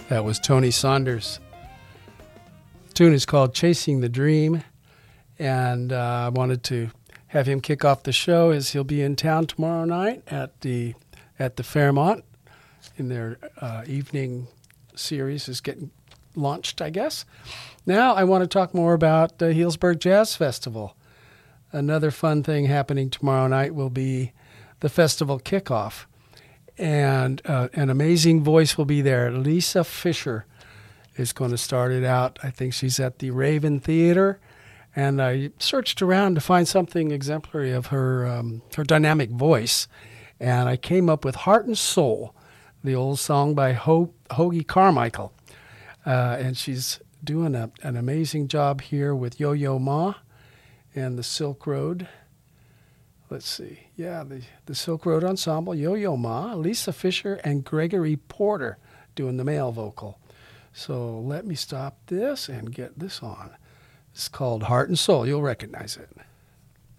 That was Tony Saunders. The tune is called Chasing the Dream, and I wanted to have him kick off the show as he'll be in town tomorrow night at the Fairmont, in their evening series is getting launched, I guess. Now I want to talk more about the Healdsburg Jazz Festival. Another fun thing happening tomorrow night will be the festival kickoff. And an amazing voice will be there. Lisa Fisher is going to start it out. I think she's at the Raven Theater. And I searched around to find something exemplary of her dynamic voice. And I came up with Heart and Soul, the old song by Hoagy Carmichael. And she's doing an amazing job here with Yo-Yo Ma and the Silk Road. Let's see. Yeah, the Silk Road Ensemble, Yo-Yo Ma, Lisa Fisher, and Gregory Porter doing the male vocal. So let me stop this and get this on. It's called Heart and Soul. You'll recognize it.